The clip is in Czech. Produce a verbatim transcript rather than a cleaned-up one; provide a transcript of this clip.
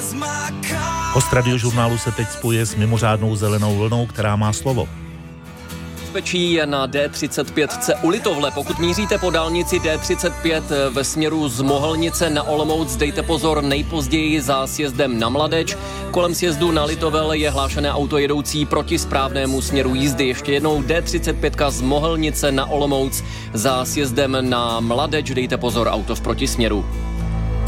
Host Radiožurnálu se teď spojuje s mimořádnou zelenou vlnou, která má slovo. Bezpečí je na D třicet pět C u Litovle. Pokud míříte po dálnici D třicet pět ve směru z Mohelnice na Olomouc, dejte pozor nejpozději za sjezdem na Mladeč. Kolem sjezdu na Litovel je hlášené auto jedoucí proti správnému směru jízdy. Ještě jednou D třicet pět z Mohelnice na Olomouc za sjezdem na Mladeč, dejte pozor, auto v protisměru.